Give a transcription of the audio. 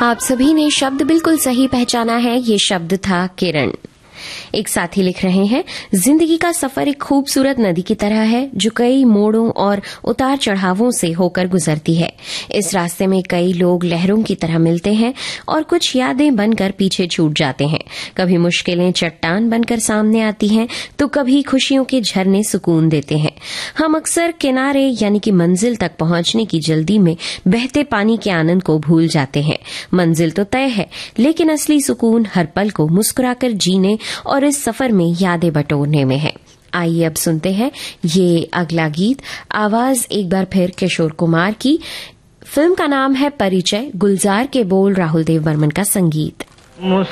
आप सभी ने शब्द बिल्कुल सही पहचाना है। ये शब्द था किरण। एक साथी लिख रहे हैं, जिंदगी का सफर एक खूबसूरत नदी की तरह है जो कई मोड़ों और उतार चढ़ावों से होकर गुजरती है। इस रास्ते में कई लोग लहरों की तरह मिलते हैं और कुछ यादें बनकर पीछे छूट जाते हैं। कभी मुश्किलें चट्टान बनकर सामने आती हैं तो कभी खुशियों के झरने सुकून देते हैं। हम अक्सर किनारे यानी कि मंजिल तक पहुंचने की जल्दी में बहते पानी के आनंद को भूल जाते हैं। मंजिल तो तय है, लेकिन असली सुकून हर पल को मुस्कुराकर जीने और इस सफर में यादें बटोरने में है। आइए अब सुनते हैं ये अगला गीत। आवाज एक बार फिर किशोर कुमार की। फिल्म का नाम है परिचय। गुलजार के बोल, राहुल देव बर्मन का संगीत।